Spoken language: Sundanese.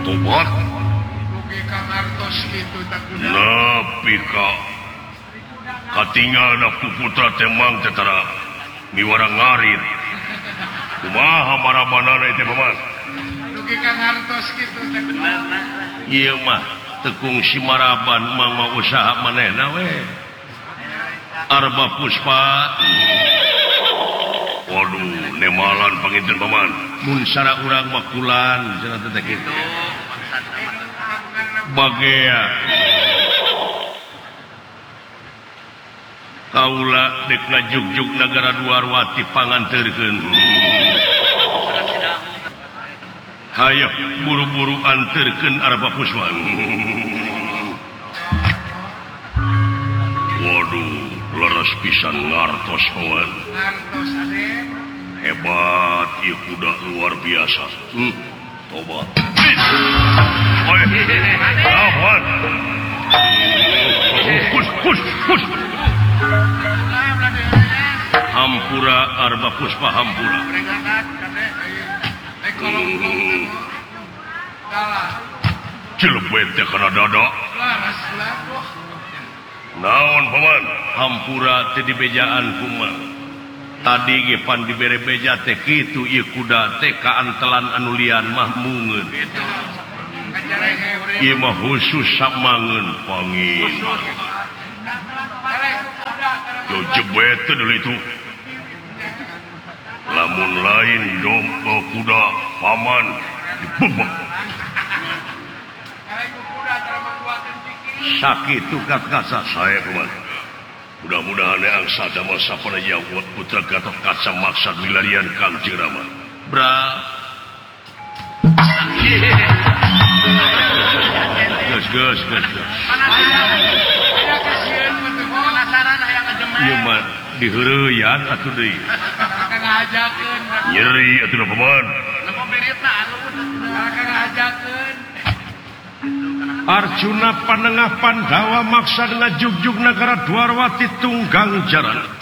tobat Oke Kang Artos gitu tak kuda. nepi ka katinggalna puputra temang tetara miwara ngarit kumaha marabanana teh paman Oke Kang Artos gitu tak kuda. ieu mah tekung si maraban mang usaha manehna we Arba Puspa waduh nemalan panginten paman mun sara urang makulan cenah teh kitu bagea kaula dek ngajugjug nagara Duarwati panganterkeun hayang buru-buru anterkeun Arba Puspa waduh leres pisan ngartos kawan Artos Adem. hebat ieu kuda luar biasa tobat lawan push hampura Arba Puspa hampura Peringatan kade kolong kalah. cilebet teh kana dada Laras lah. naon paman hampura teh dibejaan kumaha tadi ge pan dibere beja teh kitu ieu kuda teh kaantelan anu lian mah mungeun ieu mah khusus samangeun pangin yo jebet teh deui itu lamun lain domba kuda paman dibebek sakitu kasa saya paman mudah-mudahan angsa damel sapanaya putra Gatot Kaca maksad milarian Kangjeng Rama bra gus ieu mah diheureuyaan atuh deui Kang ngajakeun. nyeri atuh paman Lempo biritna alun. Kang ngajakeun. Arjuna Panengah Pandawa maksad ngajugjug nagara Dwarwati tunggang jaran